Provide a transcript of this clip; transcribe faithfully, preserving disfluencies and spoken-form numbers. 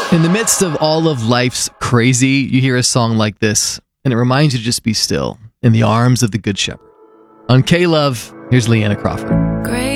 In the midst of all of life's crazy, you hear a song like this, and it reminds you to just be still in the arms of the Good Shepherd. On K-Love, here's Leanna Crawford. Great.